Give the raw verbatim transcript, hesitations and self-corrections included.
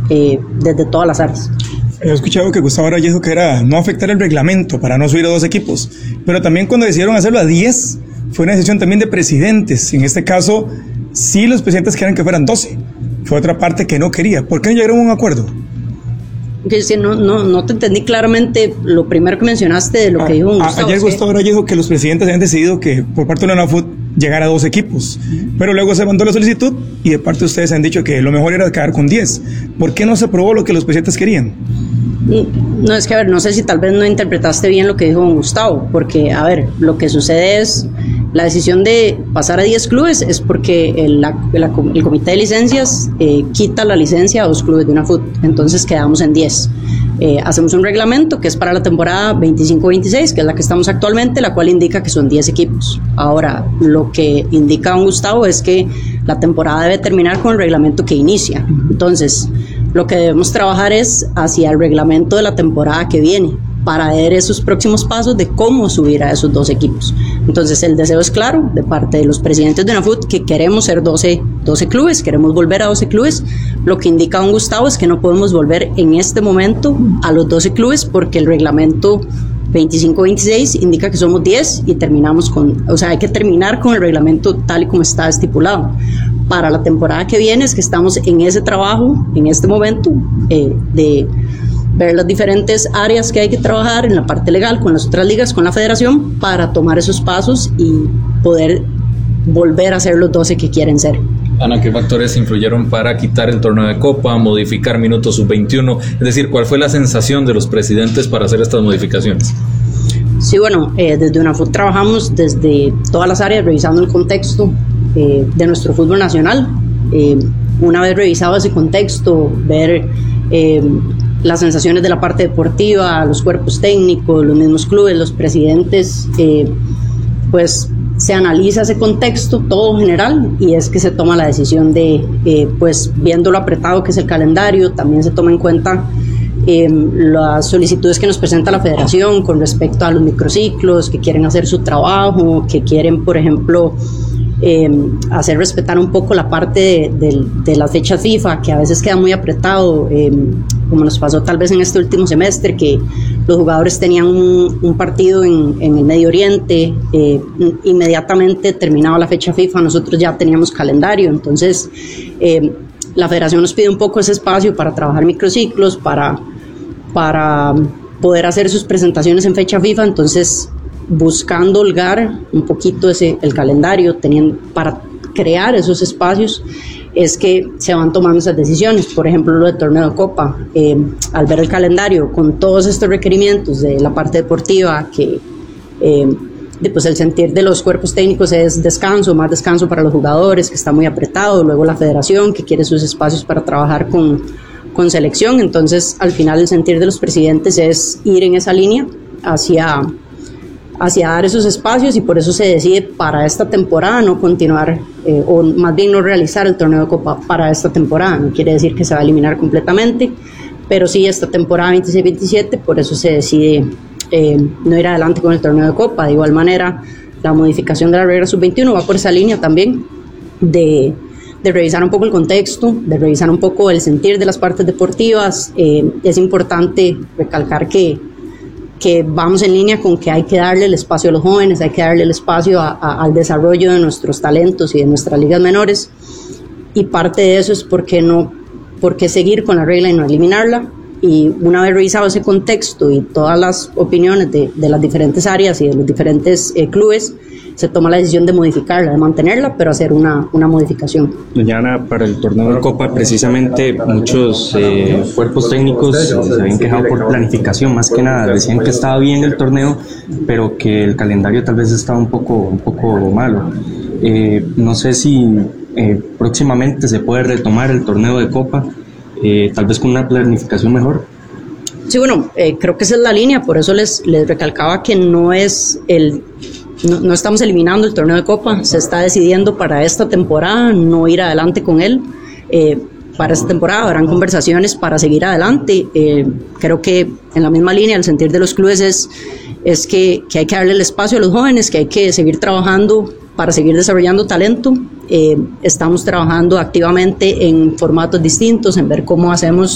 eh, desde todas las áreas. He escuchado que Gustavo ahora dijo que era no afectar el reglamento para no subir a dos equipos, pero también cuando decidieron hacerlo a diez fue una decisión también de presidentes. En este caso, sí los presidentes querían que fueran doce. Fue otra parte que no quería. ¿Por qué no llegaron a un acuerdo? Que si no, no, no te entendí claramente lo primero que mencionaste de lo ah, que dijo Gustavo. Ayer Gustavo ahora dijo que los presidentes habían decidido que por parte de la UNAFUT llegara a dos equipos, pero luego se mandó la solicitud y de parte de ustedes han dicho que lo mejor era quedar con diez. ¿Por qué no se aprobó lo que los presidentes querían? No, es que a ver, no sé si tal vez no interpretaste bien lo que dijo Gustavo, porque a ver, lo que sucede es la decisión de pasar a diez clubes es porque el, la, la, el comité de licencias eh, quita la licencia a dos clubes de UNAFUT, entonces quedamos en diez. Eh, hacemos un reglamento que es para la temporada veinticinco veintiséis, que es la que estamos actualmente, la cual indica que son diez equipos. Ahora, lo que indica don Gustavo es que la temporada debe terminar con el reglamento que inicia. Entonces, lo que debemos trabajar es hacia el reglamento de la temporada que viene, para ver esos próximos pasos de cómo subir a esos dos equipos. Entonces el deseo es claro de parte de los presidentes de UNAFUT que queremos ser doce, doce clubes, queremos volver a doce clubes. Lo que indica don Gustavo es que no podemos volver en este momento a los doce clubes porque el reglamento veinticinco veintiséis indica que somos diez y terminamos con, o sea, hay que terminar con el reglamento tal y como está estipulado. Para la temporada que viene es que estamos en ese trabajo, en este momento, eh, de ver las diferentes áreas que hay que trabajar en la parte legal, con las otras ligas, con la federación, para tomar esos pasos y poder volver a ser los doce que quieren ser. Ana, ¿qué factores influyeron para quitar el torneo de Copa, modificar minutos sub veintiuno? Es decir, ¿cuál fue la sensación de los presidentes para hacer estas modificaciones? Sí, bueno, eh, desde UNAFUT trabajamos desde todas las áreas, revisando el contexto eh, de nuestro fútbol nacional. Eh, una vez revisado ese contexto, ver eh, las sensaciones de la parte deportiva, los cuerpos técnicos, los mismos clubes, los presidentes, eh, pues se analiza ese contexto todo general y es que se toma la decisión de, eh, pues viendo lo apretado que es el calendario, también se toma en cuenta eh, las solicitudes que nos presenta la federación con respecto a los microciclos, que quieren hacer su trabajo, que quieren, por ejemplo, Eh, hacer respetar un poco la parte de, de, de las fechas FIFA, que a veces queda muy apretado, eh, como nos pasó tal vez en este último semestre, que los jugadores tenían un, un partido en, en el Medio Oriente, eh, inmediatamente terminaba la fecha FIFA, nosotros ya teníamos calendario, entonces eh, la federación nos pide un poco ese espacio para trabajar microciclos, para, para poder hacer sus presentaciones en fecha FIFA, entonces buscando holgar un poquito ese, el calendario, teniendo, para crear esos espacios, es que se van tomando esas decisiones. Por ejemplo, lo de torneo de Copa, eh, al ver el calendario con todos estos requerimientos de la parte deportiva, que eh, de, pues el sentir de los cuerpos técnicos es descanso, más descanso para los jugadores, que está muy apretado, luego la federación, que quiere sus espacios para trabajar con, con selección, entonces al final el sentir de los presidentes es ir en esa línea hacia hacia dar esos espacios y por eso se decide para esta temporada no continuar eh, o más bien no realizar el torneo de Copa para esta temporada. No quiere decir que se va a eliminar completamente, pero sí esta temporada veintiséis veintisiete, por eso se decide eh, no ir adelante con el torneo de Copa. De igual manera, la modificación de la regla sub veintiuno va por esa línea también de, de revisar un poco el contexto, de revisar un poco el sentir de las partes deportivas. Eh, es importante recalcar que que vamos en línea con que hay que darle el espacio a los jóvenes, hay que darle el espacio a, a, al desarrollo de nuestros talentos y de nuestras ligas menores, y parte de eso es por qué no, por qué seguir con la regla y no eliminarla. Y una vez revisado ese contexto y todas las opiniones de, de las diferentes áreas y de los diferentes eh, clubes, se toma la decisión de modificarla, de mantenerla, pero hacer una, una modificación. Doña Ana, para el torneo de Copa, precisamente muchos eh, cuerpos técnicos se habían quejado por planificación, más que nada. Decían que estaba bien el torneo, pero que el calendario tal vez estaba un poco, un poco malo. Eh, no sé si eh, próximamente se puede retomar el torneo de Copa, eh, tal vez con una planificación mejor. Sí, bueno, eh, creo que esa es la línea, por eso les, les recalcaba que no es el... No, no estamos eliminando el torneo de Copa, se está decidiendo para esta temporada no ir adelante con él. Eh, para esta temporada habrán conversaciones para seguir adelante. Eh, creo que en la misma línea el sentir de los clubes es, es que, que hay que darle el espacio a los jóvenes, que hay que seguir trabajando para seguir desarrollando talento. Eh, estamos trabajando activamente en formatos distintos, en ver cómo hacemos